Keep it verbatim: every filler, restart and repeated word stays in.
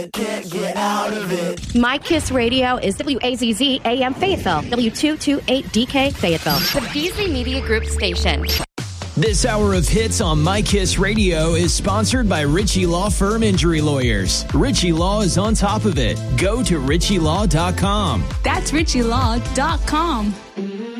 Can't get out of it. My Kiss Radio is W A Z Z A M Fayetteville, W two twenty-eight D K Fayetteville, the Beasley Media Group station. This hour of hits on My Kiss Radio is sponsored by Ritchie Law Firm Injury Lawyers. Ritchie Law is on top of it. Go to ritchie law dot com. That's ritchie law dot com.